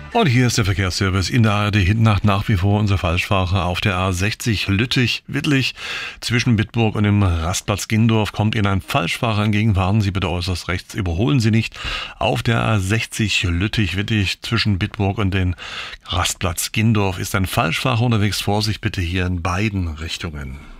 Und hier ist der Verkehrsservice in der ARD Hintennacht nach wie vor unser Falschfahrer auf der A60 Lüttich-Wittlich zwischen Bitburg und dem Rastplatz Gindorf kommt Ihnen ein Falschfahrer entgegen. Fahren Sie bitte äußerst rechts, überholen Sie nicht. Auf der A60 Lüttich-Wittlich zwischen Bitburg und dem Rastplatz Gindorf ist ein Falschfahrer unterwegs. Vorsicht bitte hier in beiden Richtungen.